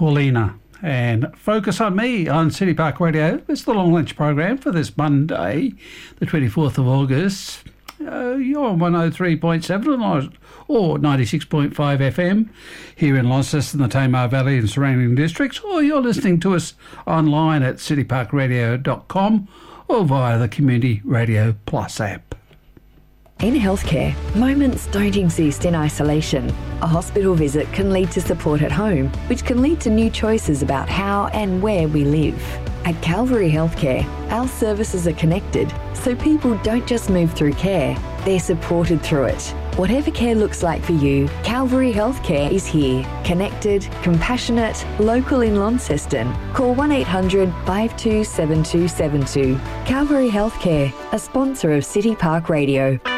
Paulina. And Focus on Me on City Park Radio. It's the long lunch program for this Monday, the 24th of August. You're on 103.7 or 96.5 FM here in Launceston, the Tamar Valley and surrounding districts, or you're listening to us online at cityparkradio.com or via the Community Radio Plus app. In healthcare, moments don't exist in isolation. A hospital visit can lead to support at home, which can lead to new choices about how and where we live. At Calvary Healthcare, our services are connected, so people don't just move through care, they're supported through it. Whatever care looks like for you, Calvary Healthcare is here. Connected, compassionate, local in Launceston. Call 1-800-527272. Calvary Healthcare, a sponsor of City Park Radio.